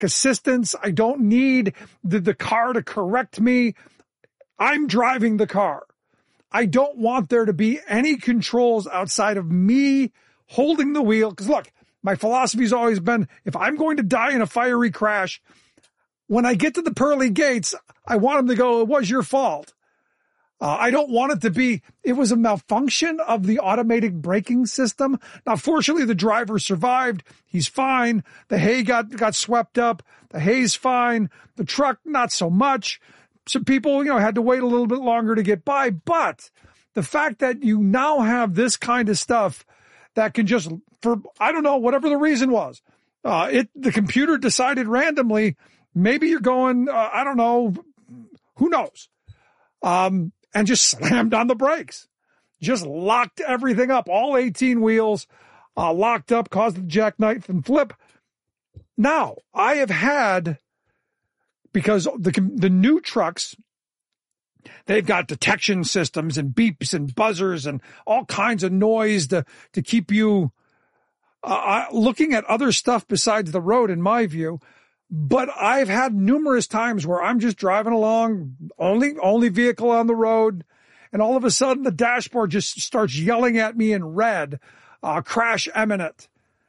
assistance. I don't need the car to correct me. I'm driving the car. I don't want there to be any controls outside of me holding the wheel. Because look, my philosophy's always been, if I'm going to die in a fiery crash, when I get to the pearly gates, I want them to go, it was your fault. I don't want it to be, it was a malfunction of the automatic braking system. Now, fortunately, the driver survived. He's fine. The hay got swept up. The hay's fine. The truck, not so much. Some people, had to wait a little bit longer to get by. But the fact that you now have this kind of stuff that can just, for, I don't know, whatever the reason was, the computer decided randomly, maybe you're going, I don't know, who knows? And just slammed on the brakes, just locked everything up. All 18 wheels locked up, caused the jackknife and flip. Now, I have had, because the new trucks, they've got detection systems and beeps and buzzers and all kinds of noise to keep you looking at other stuff besides the road, in my view. But I've had numerous times where I'm just driving along, only vehicle on the road, and all of a sudden the dashboard just starts yelling at me in red, crash imminent.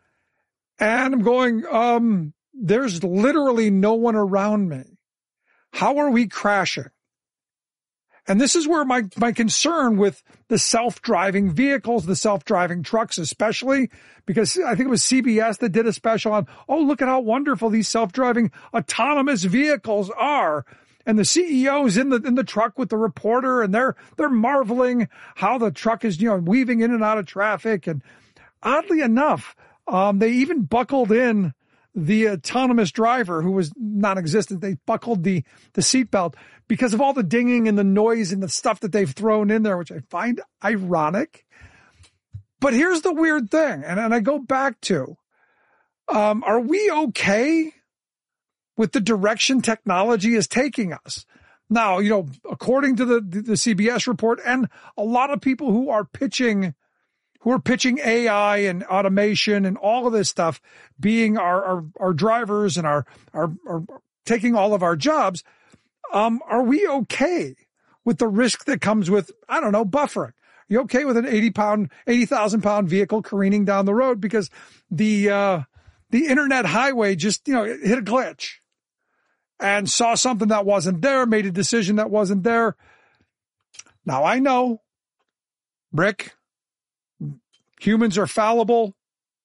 And I'm going, there's literally no one around me. How are we crashing? And this is where my concern with the self-driving vehicles, the self-driving trucks especially, because I think it was CBS that did a special on, look at how wonderful these self-driving autonomous vehicles are. And the CEO's in the truck with the reporter, and they're marveling how the truck is, weaving in and out of traffic. And oddly enough, they even buckled in the autonomous driver, who was non-existent. They buckled the seatbelt because of all the dinging and the noise and the stuff that they've thrown in there, which I find ironic. But here's the weird thing, and I go back to, are we okay with the direction technology is taking us? Now, according to the CBS report, and a lot of people who are pitching AI and automation and all of this stuff being our drivers and our taking all of our jobs, are we okay with the risk that comes with, I don't know, buffering? You okay with an 80,000 pound vehicle careening down the road because the internet highway just, hit a glitch and saw something that wasn't there, made a decision that wasn't there? Now I know, Rick, humans are fallible.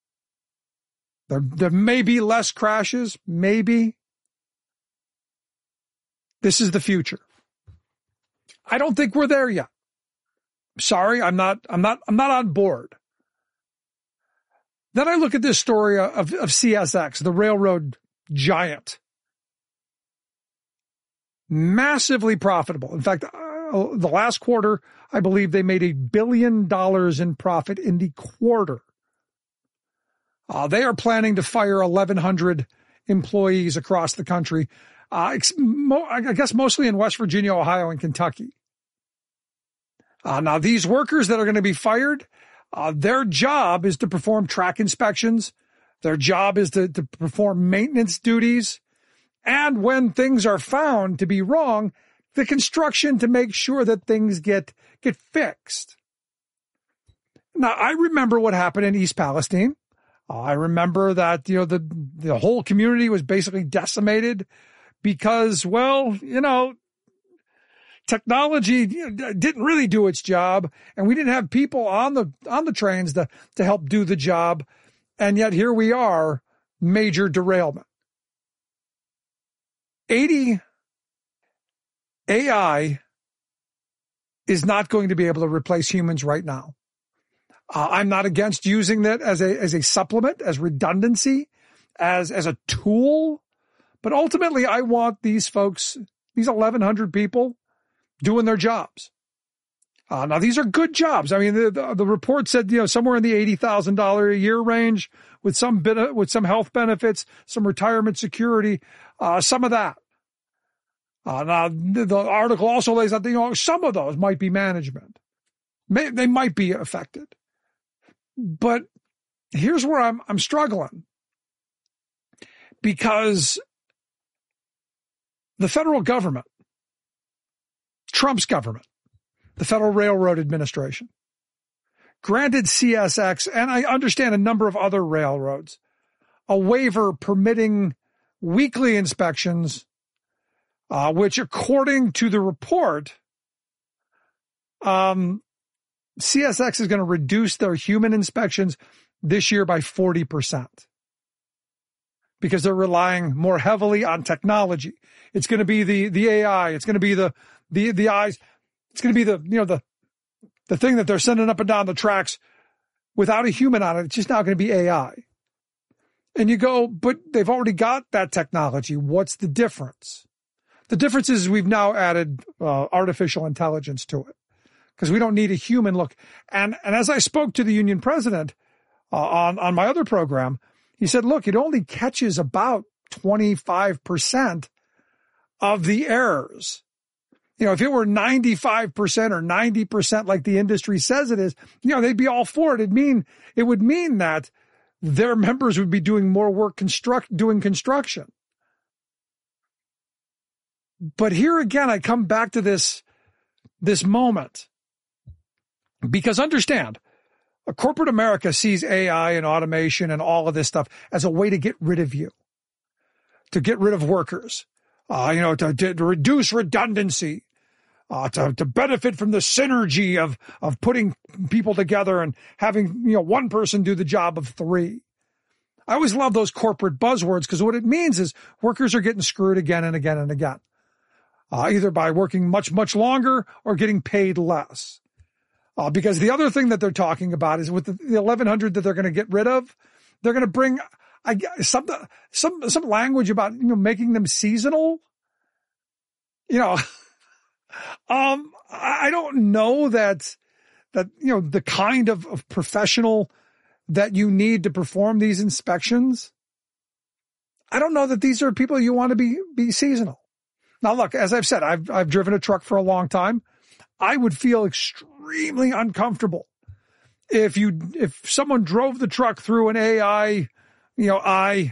There may be less crashes, maybe. This is the future. I don't think we're there yet. Sorry, I'm not on board. Then I look at this story of CSX, the railroad giant. Massively profitable. In fact, the last quarter, I believe they made $1 billion in profit in the quarter. They are planning to fire 1,100 employees across the country. I guess mostly in West Virginia, Ohio, and Kentucky. Now, these workers that are going to be fired, their job is to perform track inspections. Their job is to perform maintenance duties. And when things are found to be wrong, the construction to make sure that things get fixed. Now, I remember what happened in East Palestine. I remember that, the whole community was basically decimated because, technology didn't really do its job, and we didn't have people on the trains to help do the job. And yet here we are, major derailment. AI is not going to be able to replace humans right now. I'm not against using that as a supplement, as redundancy, as a tool. But ultimately, I want these folks, these 1,100 people, doing their jobs. Now, these are good jobs. I mean, the report said, somewhere in the $80,000 a year range with some health benefits, some retirement security, some of that. Now, the article also lays out that, some of those might be management. They might be affected. But here's where I'm struggling. Because The federal government, Trump's government, the Federal Railroad Administration, granted CSX, and I understand a number of other railroads, a waiver permitting weekly inspections, which according to the report, CSX is going to reduce their human inspections this year by 40% because they're relying more heavily on technology. It's going to be the AI. It's going to be the eyes. It's going to be the thing that they're sending up and down the tracks without a human on it. It's just now going to be AI. And you go, but they've already got that technology. What's the difference? The difference is we've now added artificial intelligence to it because we don't need a human look. And as I spoke to the union president on my other program, he said, look, it only catches about 25% of the errors. If it were 95% or 90% like the industry says it is, they'd be all for it. It would mean that their members would be doing more work doing construction. But here again, I come back to this moment because understand, corporate America sees AI and automation and all of this stuff as a way to get rid of you, to get rid of workers, to reduce redundancy, to benefit from the synergy of putting people together and having, one person do the job of three. I always love those corporate buzzwords because what it means is workers are getting screwed again and again and again, either by working much, much longer or getting paid less. Because the other thing that they're talking about is with the 1,100 that they're going to get rid of, they're going to bring some language about, making them seasonal. I don't know that the kind of professional that you need to perform these inspections. I don't know that these are people you want to be seasonal. Now, look, as I've said, I've driven a truck for a long time. I would feel extremely uncomfortable if someone drove the truck through an AI, eye,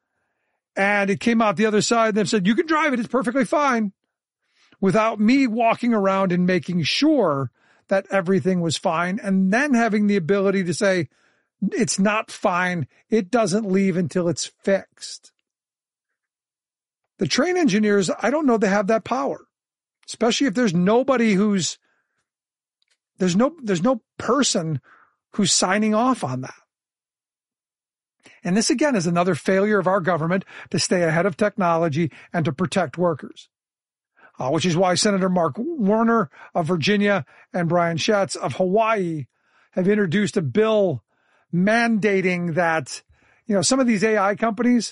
and it came out the other side and then said, you can drive it. It's perfectly fine, without me walking around and making sure that everything was fine and then having the ability to say, it's not fine. It doesn't leave until it's fixed. The train engineers, I don't know they have that power, especially if there's nobody there's no person who's signing off on that. And this again is another failure of our government to stay ahead of technology and to protect workers. Which is why Senator Mark Warner of Virginia and Brian Schatz of Hawaii have introduced a bill mandating that, some of these AI companies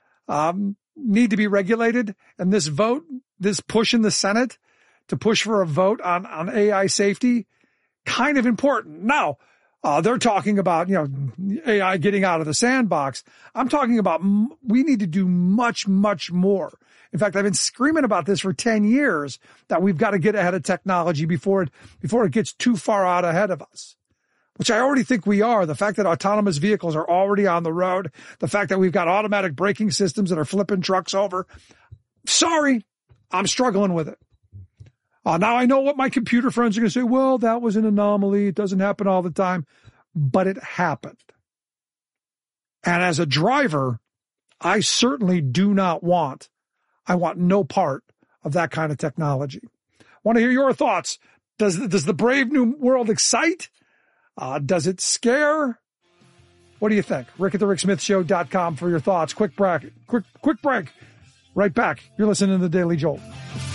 need to be regulated. And this push in the Senate to push for a vote on AI safety, kind of important. Now, they're talking about, AI getting out of the sandbox. I'm talking about we need to do much, much more. In fact, I've been screaming about this for 10 years that we've got to get ahead of technology before it gets too far out ahead of us, which I already think we are. The fact that autonomous vehicles are already on the road, the fact that we've got automatic braking systems that are flipping trucks over. Sorry, I'm struggling with it. Now I know what my computer friends are going to say. Well, that was an anomaly. It doesn't happen all the time, but it happened. And as a driver, I certainly do not want no part of that kind of technology. Want to hear your thoughts. Does the brave new world excite? Does it scare? What do you think? Rick at the RickSmithShow.com for your thoughts. Quick break. Right back. You're listening to the Daily Jolt.